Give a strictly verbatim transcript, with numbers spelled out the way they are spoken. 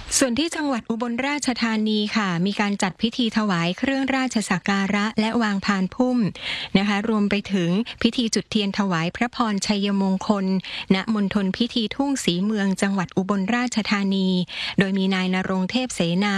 ส่วนที่จังหวัดอุบลราชธานีค่ะมีการจัดพิธีถวายเครื่องราชสักการะและวางพานพุ่มนะคะรวมไปถึงพิธีจุดเทียนถวายพระพรชัยมงคลณมณฑลพิธีทุ่งศรีเมืองจังหวัดอุบลราชธานีโดยมีนายณรงค์เทพเสนา